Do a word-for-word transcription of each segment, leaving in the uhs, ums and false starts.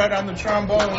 Fred on the trombone.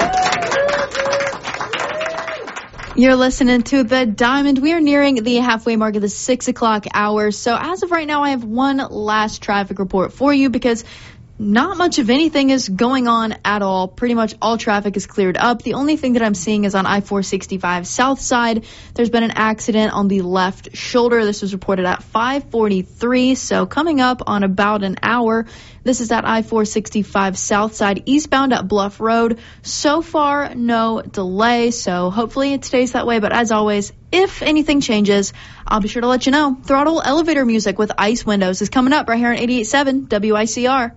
You're listening to The Diamond. We are nearing the halfway mark of the six o'clock hour. So as of right now, I have one last traffic report for you because not much of anything is going on at all. Pretty much all traffic is cleared up. The only thing that I'm seeing is on I four sixty-five south side. There's been an accident on the left shoulder. This was reported at five forty-three, so coming up on about an hour. This is at I four sixty-five south side, eastbound at Bluff Road. So far, no delay, so hopefully it stays that way. But as always, if anything changes, I'll be sure to let you know. Throttle Elevator Music with Ice Windows is coming up right here on eighty-eight point seven W I C R.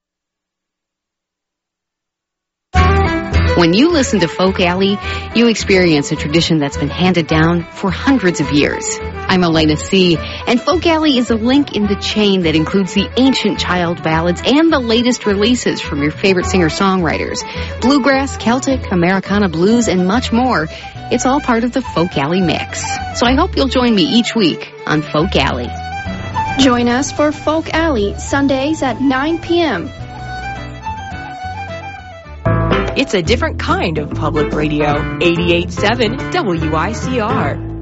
When you listen to Folk Alley, you experience a tradition that's been handed down for hundreds of years. I'm Elena C., and Folk Alley is a link in the chain that includes the ancient child ballads and the latest releases from your favorite singer-songwriters. Bluegrass, Celtic, Americana blues, and much more. It's all part of the Folk Alley mix. So I hope you'll join me each week on Folk Alley. Join us for Folk Alley, Sundays at nine p.m. It's a different kind of public radio. eighty-eight point seven W I C R.